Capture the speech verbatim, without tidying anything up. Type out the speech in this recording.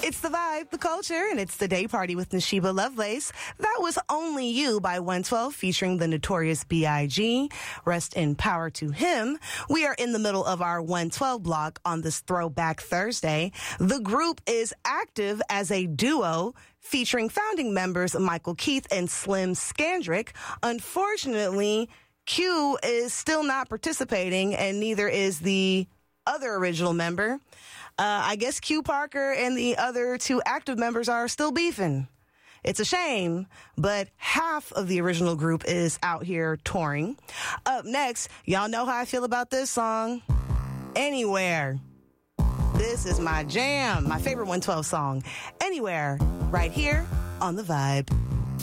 It's the vibe, the culture, and it's the day party with Nashiba Lovelace. That was Only You by one twelve featuring the Notorious B I G Rest in power to him. We are in the middle of our one twelve block on this Throwback Thursday. The group is active as a duo featuring founding members Michael Keith and Slim Scandrick. Unfortunately, Q is still not participating, and neither is the other original member. Uh, I guess Q Parker and the other two active members are still beefing. It's a shame, but half of the original group is out here touring. Up next, y'all know how I feel about this song. Anywhere. This is my jam, my favorite one twelve song. Anywhere, right here on The Vibe.